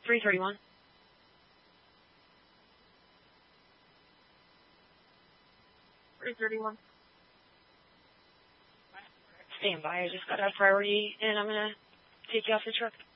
331. Stand by. I just got a priority, and I'm going to take you off the truck.